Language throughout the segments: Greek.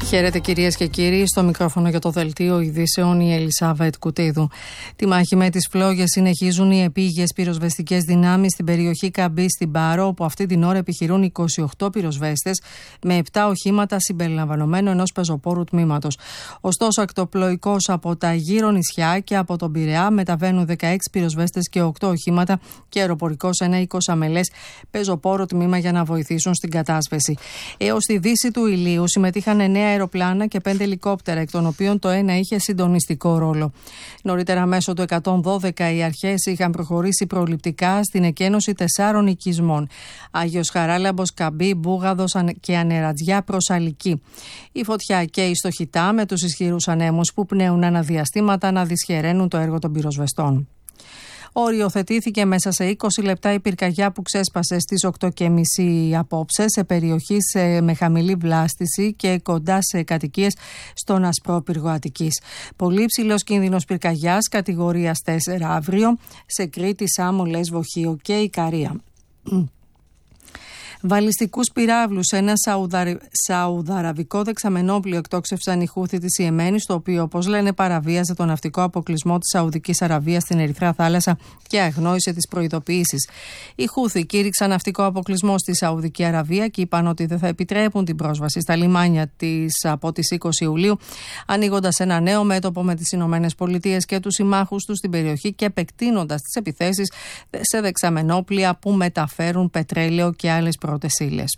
Χαίρετε κυρίες και κύριοι, στο μικρόφωνο για το δελτίο ειδήσεων η Ελισάβετ Κουτίδου. Τη μάχη με τις φλόγες συνεχίζουν οι επίγειες πυροσβεστικές δυνάμεις στην περιοχή Καμπή στην Πάρο, όπου αυτή την ώρα επιχειρούν 28 πυροσβέστες με 7 οχήματα συμπεριλαμβανομένου ενός πεζοπόρου τμήματος. Ωστόσο, ακτοπλοϊκώς από τα γύρω νησιά και από τον Πειραιά μεταβαίνουν 16 πυροσβέστες και 8 οχήματα και αεροπορικός ένα 20 αμελές πεζοπόρο τμήμα για να βοηθήσουν στην κατάσβεση. Έως τη δύση του ηλίου συμμετείχαν 9 αεροπλάνα και 5 ελικόπτερα, εκ των οποίων το ένα είχε συντονιστικό ρόλο. Νωρίτερα, μέσω του 112, οι αρχές είχαν προχωρήσει προληπτικά στην εκένωση 4 οικισμών. Άγιος Χαράλαμπος, Καμπή, Μπούγαδος και Ανερατζιά προς Αλική. Η φωτιά καίει στο Χιτά με τους ισχυρούς ανέμους που πνέουν αναδιαστήματα να δυσχεραίνουν το έργο των πυροσβεστών. Οριοθετήθηκε μέσα σε 20 λεπτά η πυρκαγιά που ξέσπασε στις 8.30 απόψε σε περιοχή με χαμηλή βλάστηση και κοντά σε κατοικίες στον Ασπρόπυργο Αττικής. Πολύ υψηλός κίνδυνος πυρκαγιάς κατηγορίας 4 αύριο σε Κρήτη, Σάμο, Λέσβο, Χίο και Ικαρία. Βαλιστικούς πυράβλους σε ένα σαουδαραβικό δεξαμενόπλιο εκτόξευσαν οι Χούθοι της Ιεμένης, το οποίο, όπως λένε, παραβίαζε τον ναυτικό αποκλεισμό της Σαουδικής Αραβίας στην Ερυθρά Θάλασσα και αγνόησε τις προειδοποιήσεις. Οι Χούθοι κήρυξαν ναυτικό αποκλεισμό στη Σαουδική Αραβία και είπαν ότι δεν θα επιτρέπουν την πρόσβαση στα λιμάνια από τις 20 Ιουλίου, ανοίγοντας ένα νέο μέτωπο με τις Ηνωμένες Πολιτείες και τους συμμάχους τους στην περιοχή και επεκτείνοντας τις επιθέσεις σε δεξαμενόπλια που μεταφέρουν πετρέλαιο και άλλες πρώτες ύλες.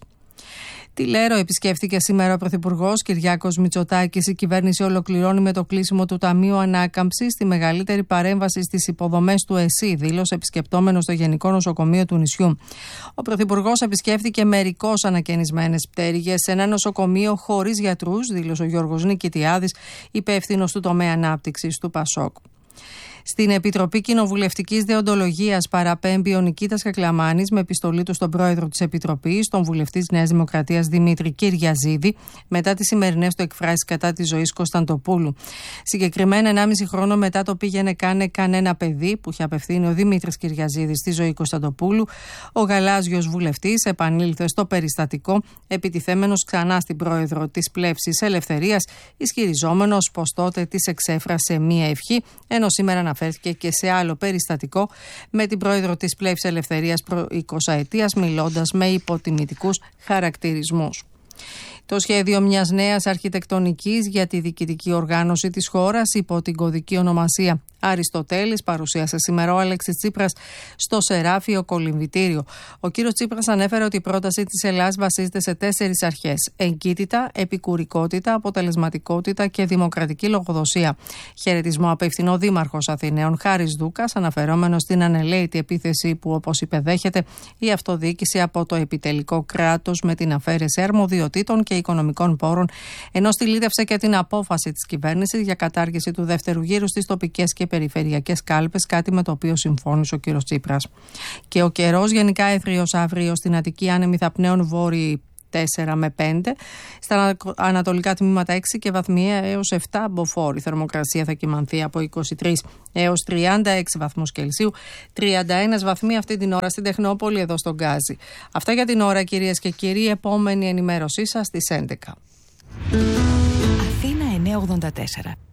Τη Λέρο επισκέφθηκε σήμερα ο Πρωθυπουργός Κυριάκος Μητσοτάκης. Η κυβέρνηση ολοκληρώνει με το κλείσιμο του Ταμείου Ανάκαμψης τη μεγαλύτερη παρέμβαση στις υποδομές του ΕΣΥ, δήλωσε επισκεπτόμενος στο Γενικό Νοσοκομείο του νησιού. Ο Πρωθυπουργός επισκέφθηκε μερικώς ανακαινισμένες πτέρυγες σε ένα νοσοκομείο χωρίς γιατρούς, δήλωσε ο Γιώργος Νικητιάδης, υπεύθυνος του τομέα ανάπτυξης του ΠΑΣΟΚ. Στην Επιτροπή Κοινοβουλευτικής Δεοντολογίας παραπέμπει ο Νικήτας Κακλαμάνης με επιστολή του στον πρόεδρο της Επιτροπής, τον βουλευτή της Νέας Δημοκρατίας Δημήτρη Κυριαζίδη, μετά τις σημερινές του εκφράσεις κατά της ζωής Κωνσταντοπούλου. Συγκεκριμένα, 1,5 χρόνο μετά το πήγαινε κάνε κανένα παιδί που είχε απευθύνει ο Δημήτρης Κυριαζίδης στη ζωή Κωνσταντοπούλου, ο γαλάζιος βουλευτής επανήλθε στο περιστατικό, επιτιθέμενος ξανά στην πρόεδρο της Πλεύσης Ελευθερίας, ισχυριζόμενος πως τότε της εξέφρασε μία ευχή, ενώ σήμερα αναφέρθηκε και σε άλλο περιστατικό με την πρόεδρο της Πλεύσης Ελευθερίας προ 20ετίας, μιλώντας με υποτιμητικούς χαρακτηρισμούς. Το σχέδιο μιας νέας αρχιτεκτονικής για τη διοικητική οργάνωση της χώρας υπό την κωδική ονομασία Αριστοτέλης παρουσίασε σήμερα ο Αλέξης Τσίπρας στο Σεράφιο Κολυμβητήριο. Ο κύριος Τσίπρας ανέφερε ότι η πρόταση της Ελλάδας βασίζεται σε 4 αρχές: εγκύτητα, επικουρικότητα, αποτελεσματικότητα και δημοκρατική λογοδοσία. Χαιρετισμό απευθυνό Δήμαρχος Αθηναίων Χάρης Δούκας, αναφερόμενος στην ανελαίητη επίθεση που, όπως υπεδέχεται, η αυτοδιοίκηση από το επιτελικό κράτος με την αφαίρεση αρμοδιοτήτων και οικονομικών πόρων, ενώ στυλίτευσε και την απόφαση της κυβέρνησης για κατάργηση του δεύτερου γύρου στις τοπικές και περιφερειακές κάλπες, κάτι με το οποίο συμφώνησε ο κύριος Τσίπρας. Και ο καιρός γενικά έθριος αύριο στην Αττική, άνεμοι θαπνέων βόρειοι 4 με 5, στα ανατολικά τμήματα 6 και βαθμιαία έως 7 μποφόρ. Η θερμοκρασία θα κυμανθεί από 23 έως 36 βαθμούς Κελσίου, 31 βαθμοί αυτή την ώρα στην Τεχνόπολη εδώ στον Γκάζι. Αυτά για την ώρα, κυρίες και κύριοι. Επόμενη ενημέρωσή σας στις 11. Αθήνα 984.